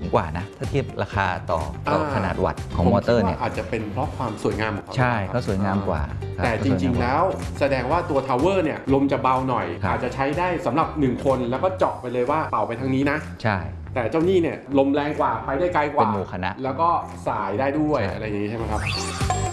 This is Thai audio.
กว่านะถ้าเทียบราคาต่อขนาดวัตต์ของมอเตอร์เนี่ยอาจจะเป็นเพราะความสวยงามของเขาใช่เขาสวยงามกว่าแต่จริงๆแล้วแสดงว่าตัวทาวเวอร์เนี่ยลมจะเบาหน่อยอาจจะใช้ได้สำหรับ1คนแล้วก็เจาะไปเลยว่าเป่าไปทางนี้นะใช่แต่เจ้านี่เนี่ยลมแรงกว่าไปได้ไกลกว่าเป็นหมู่คณะแล้วก็สายได้ด้วยอะไรอย่างนี้ใช่ไหมครับ